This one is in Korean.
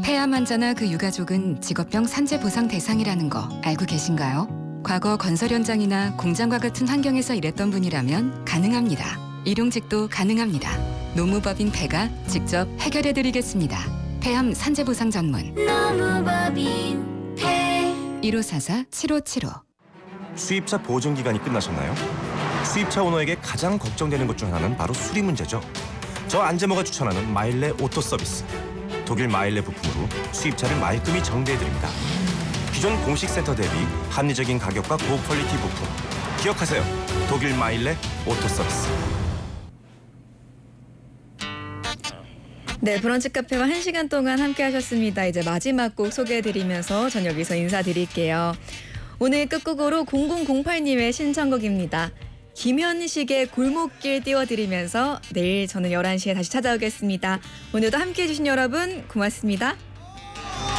폐암 환자나 그 유가족은 직업병 산재 보상 대상이라는 거 알고 계신가요? 과거 건설 현장이나 공장과 같은 환경에서 일했던 분이라면 가능합니다. 일용직도 가능합니다. 노무법인 폐가 직접 해결해드리겠습니다. 폐암 산재 보상 전문 노무법인 폐 1544-7575. 수입차 보증 기간이 끝나셨나요? 수입차 오너에게 가장 걱정되는 것 중 하나는 바로 수리 문제죠. 저 안재모가 추천하는 마일레 오토 서비스. 독일 마일레 부품으로 수입차를 말끔히 정비해드립니다. 기존 공식 센터 대비 합리적인 가격과 고퀄리티 부품. 기억하세요. 독일 마일레 오토 서비스. 네, 브런치 카페와 1시간 동안 함께 하셨습니다. 이제 마지막 곡 소개해드리면서 전 여기서 인사드릴게요. 오늘 끝곡으로 0008님의 신청곡입니다. 김현식의 골목길 띄워드리면서 내일 저는 11시에 다시 찾아오겠습니다. 오늘도 함께해 주신 여러분 고맙습니다.